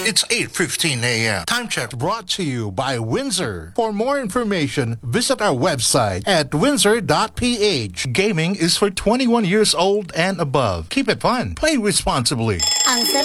It's 8:15 a.m. Time check brought to you by Windsor. For more information, visit our website at windsor.ph. Gaming is for 21 years old and above. Keep it fun. Play responsibly. Ang